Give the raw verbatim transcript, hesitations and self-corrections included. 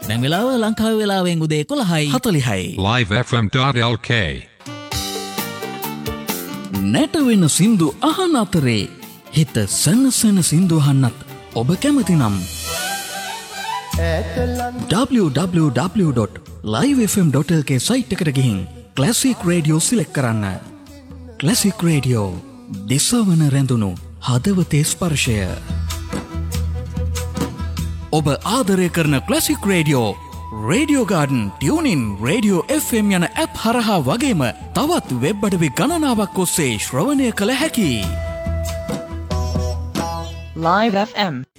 දැන් වෙලාව ලංකාවේ වෙලාවෙන් උදේ එකොළහයි හතළිහයි. live f m dot l k නැට වෙන සින්දු අහන අතරේ හිත සනසන සින්දු අහන්නත් ඔබ කැමති නම් w w w dot live f m dot l k site එකට ගිහින් ක්ලාසික් රේඩියෝ සිලෙක්ට් කරන්න. ක්ලාසික් රේඩියෝ දිසවන රැඳුණු හදවතේ ස්පර්ශය. ඔබ ආදරය කරන classic radio, radio garden, tuning, radio F M යන ඇප් හරහා වගේම තවත් වෙබ් අඩවි ගණනාවක් ඔස්සේ ශ්‍රවණය කළ හැකි. Live F M